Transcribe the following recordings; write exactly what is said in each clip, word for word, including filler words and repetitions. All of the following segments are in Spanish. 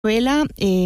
novela,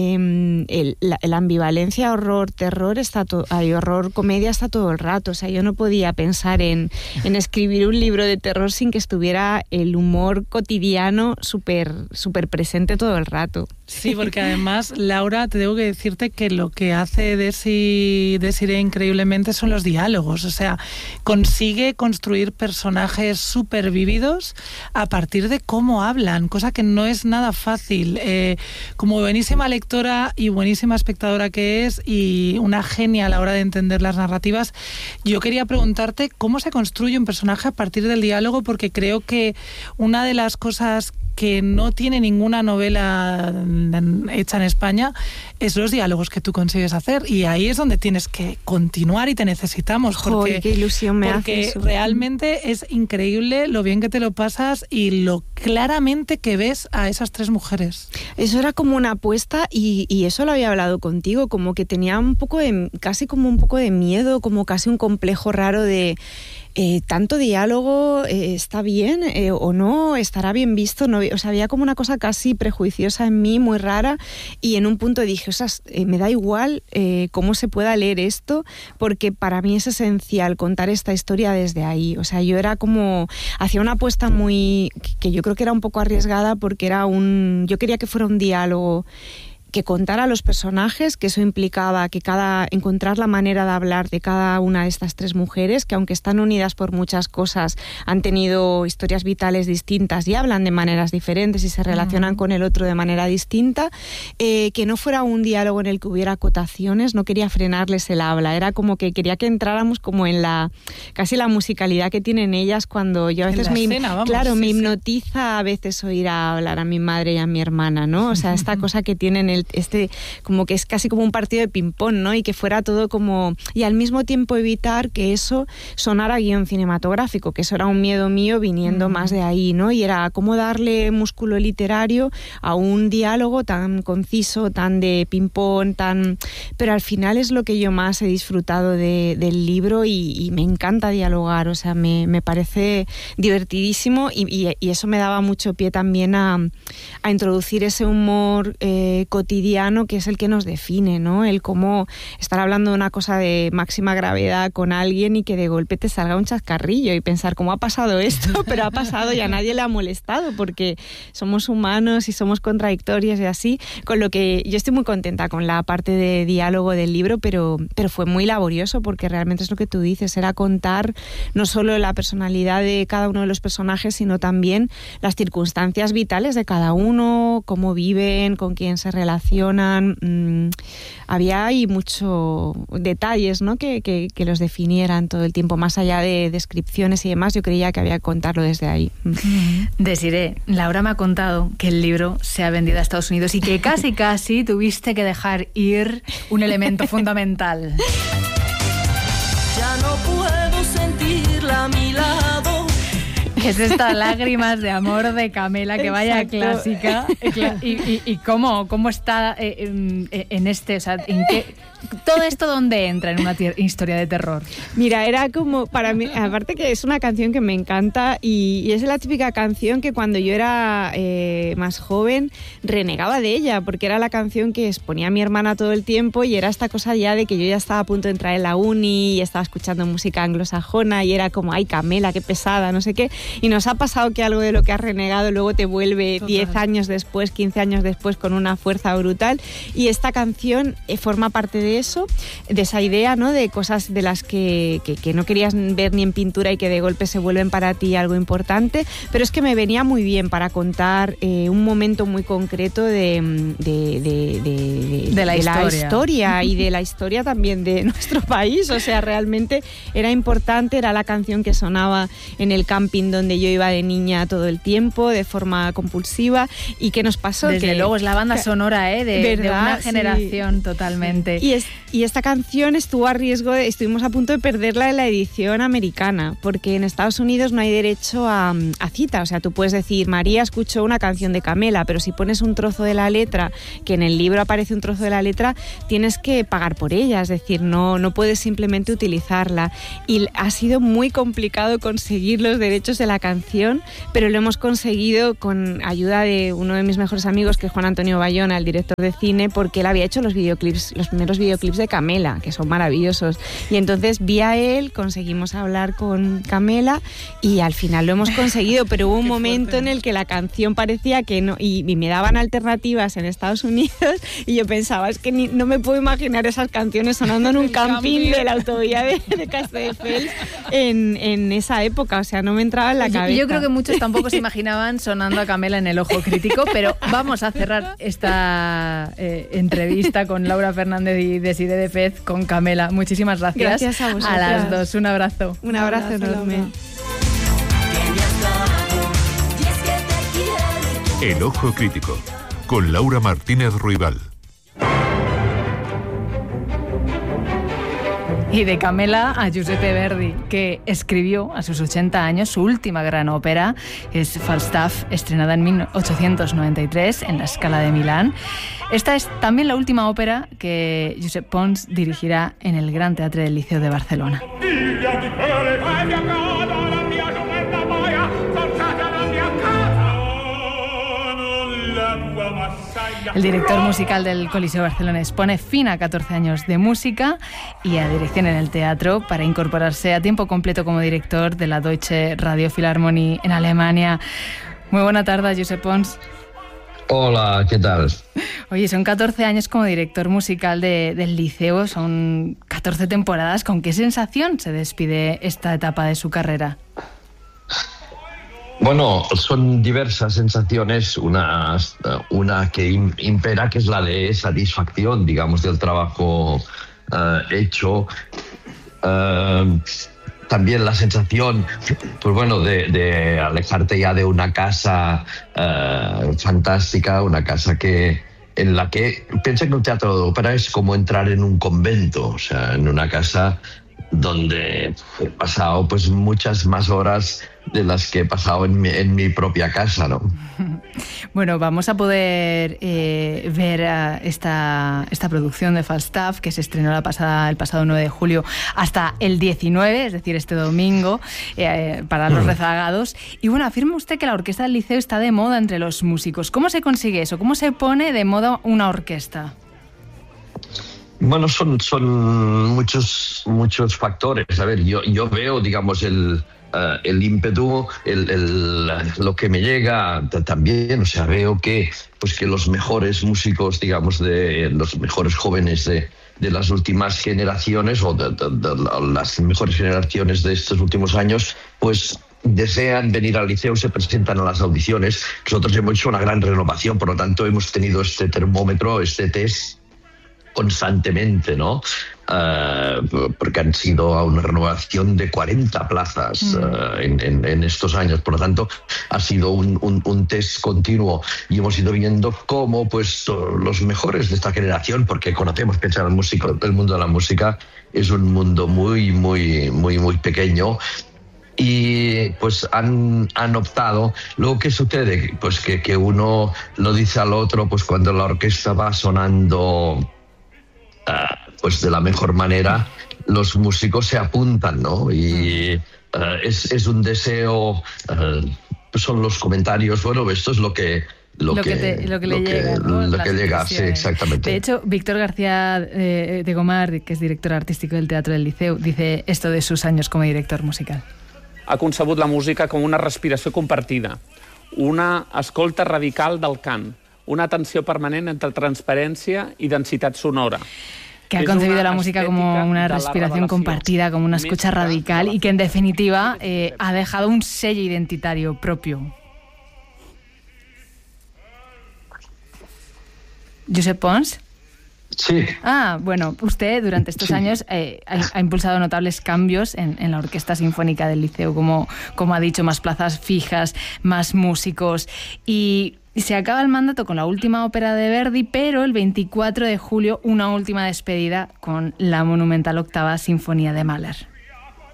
eh, el, la, la ambivalencia, horror, terror, está to- hay horror, comedia está todo el rato. O sea, yo no podía pensar en, en escribir un libro de terror sin que estuviera el humor cotidiano súper súper presente todo el rato. Sí, porque además, Laura, te tengo que decirte que lo que hace Desi, Desiree increíblemente son los diálogos. O sea, consigue construir personajes súper vívidos a partir de cómo hablan, cosa que no es nada fácil. Eh, como buenísima lectora y buenísima espectadora que es, y una genia a la hora de entender las narrativas, yo quería preguntarte cómo se construye un personaje a partir del diálogo, porque creo que una de las cosas que no tiene ninguna novela hecha en España es los diálogos que tú consigues hacer, y ahí es donde tienes que continuar y te necesitamos, porque, Joder, qué ilusión me porque hace eso. Realmente es increíble lo bien que te lo pasas y lo claramente que ves a esas tres mujeres. Eso era como una apuesta, y, y eso lo había hablado contigo, como que tenía un poco de, casi como un poco de miedo, como casi un complejo raro de Eh, tanto diálogo, eh, ¿está bien eh, o no? ¿Estará bien visto? No, o sea, había como una cosa casi prejuiciosa en mí, muy rara, y en un punto dije, o sea, eh, me da igual eh, cómo se pueda leer esto, porque para mí es esencial contar esta historia desde ahí. O sea, yo era como, hacía una apuesta muy, que yo creo que era un poco arriesgada, porque era un, yo quería que fuera un diálogo que contara a los personajes, que eso implicaba que cada encontrar la manera de hablar de cada una de estas tres mujeres, que aunque están unidas por muchas cosas, han tenido historias vitales distintas y hablan de maneras diferentes y se relacionan uh-huh. con el otro de manera distinta, eh, que no fuera un diálogo en el que hubiera acotaciones, no quería frenarles el habla, era como que quería que entráramos como en la casi la musicalidad que tienen ellas, cuando yo a veces me, escena, vamos, claro, sí, me sí. hipnotiza a veces oír a hablar a mi madre y a mi hermana, ¿no? O sea, esta cosa que tienen el este como que es casi como un partido de ping-pong, ¿no? Y que fuera todo como, y al mismo tiempo evitar que eso sonara guión cinematográfico, que eso era un miedo mío viniendo mm. más de ahí, ¿no? Y era cómo darle músculo literario a un diálogo tan conciso, tan de ping-pong, tan, pero al final es lo que yo más he disfrutado de, del libro, y, y me encanta dialogar, o sea, me, me parece divertidísimo, y, y, y eso me daba mucho pie también a, a introducir ese humor eh, cotidiano que es el que nos define, ¿no? El cómo estar hablando de una cosa de máxima gravedad con alguien y que de golpe te salga un chascarrillo y pensar cómo ha pasado esto, pero ha pasado y a nadie le ha molestado, porque somos humanos y somos contradictorios y así, con lo que yo estoy muy contenta con la parte de diálogo del libro, pero, pero fue muy laborioso, porque realmente es lo que tú dices, era contar no solo la personalidad de cada uno de los personajes, sino también las circunstancias vitales de cada uno, cómo viven, con quién se relacionan. Mmm, había ahí muchos detalles, ¿no? que, que, que los definieran todo el tiempo, más allá de descripciones y demás. Yo creía que había que contarlo desde ahí. Desiree, Laura me ha contado que el libro se ha vendido a Estados Unidos y que casi casi tuviste que dejar ir un elemento fundamental. Ya no puedo sentirla a mi lado. Es esta Lágrimas de amor de Camela, que vaya Exacto. clásica. Y, y, y cómo, cómo está en, en este, o sea, en qué, todo esto dónde entra en una tier, historia de terror. Mira, era como, para mí, aparte que es una canción que me encanta, y, y es la típica canción que cuando yo era eh, más joven renegaba de ella, porque era la canción que exponía a mi hermana todo el tiempo, y era esta cosa ya de que yo ya estaba a punto de entrar en la uni y estaba escuchando música anglosajona, y era como, ay, Camela, qué pesada, no sé qué. Y nos ha pasado que algo de lo que has renegado luego te vuelve diez años después, quince años después, con una fuerza brutal, y esta canción eh, forma parte de eso, de esa idea, ¿no? De cosas de las que, que, que no querías ver ni en pintura y que de golpe se vuelven para ti algo importante, pero es que me venía muy bien para contar eh, un momento muy concreto de, de, de, de, de, de, la, de historia. la historia y de la historia también de nuestro país. O sea, realmente era importante, era la canción que sonaba en el camping donde yo iba de niña todo el tiempo, de forma compulsiva. ¿Y qué nos pasó? Desde que, luego, es la banda sonora ¿eh? de, de una generación sí. totalmente. Y, es, y esta canción estuvo a riesgo, de, estuvimos a punto de perderla en la edición americana, porque en Estados Unidos no hay derecho a, a cita. O sea, tú puedes decir, María escuchó una canción de Camela, pero si pones un trozo de la letra, que en el libro aparece un trozo de la letra, tienes que pagar por ella, es decir, no, no puedes simplemente utilizarla. Y ha sido muy complicado conseguir los derechos de la la canción, pero lo hemos conseguido con ayuda de uno de mis mejores amigos, que es Juan Antonio Bayona, el director de cine, porque él había hecho los videoclips, los primeros videoclips de Camela, que son maravillosos. Y entonces vía él conseguimos hablar con Camela y al final lo hemos conseguido, pero hubo un momento fuerte. En el que la canción parecía que no, y, y me daban alternativas en Estados Unidos y yo pensaba, es que ni, no me puedo imaginar esas canciones sonando en un camping de la autovía de, de Castelldefels en, en esa época, o sea, no me entraba en la cabeza. Y yo creo que muchos tampoco se imaginaban sonando a Camela en el Ojo Crítico, pero vamos a cerrar esta eh, entrevista con Laura Fernández y Desiree de Fez con Camela. Muchísimas gracias. Gracias a vosotras. A las dos, un abrazo. Un abrazo, un abrazo enorme. El Ojo Crítico, con Laura Martínez Ruibal. Y de Camela a Giuseppe Verdi, que escribió a sus ochenta años su última gran ópera, es Falstaff, estrenada en mil ochocientos noventa y tres en la Scala de Milán. Esta es también la última ópera que Josep Pons dirigirá en el Gran Teatre del Liceo de Barcelona. El director musical del Coliseo barcelonés pone fin a catorce añons de música y a dirección en el teatro para incorporarse a tiempo completo como director de la Deutsche Radio Philharmonie en Alemania. Muy buena tarde, Josep Pons. Hola, ¿qué tal? Oye, son catorce años como director musical de, del Liceo, son catorce temporadas. ¿Con qué sensación se despide esta etapa de su carrera? Bueno, son diversas sensaciones, una, una que impera, que es la de satisfacción, digamos, del trabajo uh, hecho. Uh, también la sensación, pues bueno, de, de alejarte ya de una casa uh, fantástica, una casa que en la que, piensa que un teatro de ópera es como entrar en un convento, o sea, en una casa donde he pasado pues muchas más horas de las que he pasado en mi, en mi propia casa, ¿no? Bueno, vamos a poder eh, ver uh, esta, esta producción de Falstaff, que se estrenó la pasada, el pasado nueve de julio, hasta el diecinueve, es decir, este domingo, eh, para los rezagados. Y bueno, afirma usted que la orquesta del Liceo está de moda entre los músicos. ¿Cómo se consigue eso? ¿Cómo se pone de moda una orquesta? Bueno, son, son muchos, muchos factores. A ver, yo, yo veo, digamos, el, uh, el ímpetu, el, el, lo que me llega también. O sea, veo que, pues, que los mejores músicos, digamos, de los mejores jóvenes de, de las últimas generaciones o de, de, de, de las mejores generaciones de estos últimos años, pues desean venir al Liceo, se presentan a las audiciones. Nosotros hemos hecho una gran renovación, por lo tanto hemos tenido este termómetro, este test constantemente, ¿no? Uh, porque han sido a una renovación de cuarenta plazas uh, en, en, en estos años. Por lo tanto, ha sido un, un, un test continuo y hemos ido viendo cómo pues, los mejores de esta generación, porque conocemos, pensar el músico, el mundo de la música es un mundo muy, muy, muy, muy pequeño. Y pues han, han optado. Luego, ¿qué sucede? Pues que, que uno lo dice al otro, pues cuando la orquesta va sonando Uh, pues de la mejor manera, los músicos se apuntan, ¿no? Y uh, es, es un deseo, uh, son los comentarios, bueno, esto es lo que lo, lo que, que, te, lo que lo le que, llega, ¿no? Lo que llega, sí, exactamente. De hecho, Víctor García eh, de Gomar, que es director artístico del Teatro del Liceu, dice esto de sus años como director musical. Ha concebut la música com una respiració compartida, una escolta radical del cant, una atenció permanent entre transparència i densitat sonora. Que ha concebido la música como una respiración compartida, como una escucha radical y que en definitiva eh, ha dejado un sello identitario propio. Josep Pons. Sí. Ah, bueno, usted durante estos sí. años eh, ha, ha impulsado notables cambios en, en la Orquesta Sinfónica del Liceo, como, como ha dicho, más plazas fijas, más músicos y... Y se acaba el mandato con la última ópera de Verdi, pero el veinticuatro de julio una última despedida con la monumental octava Sinfonía de Mahler.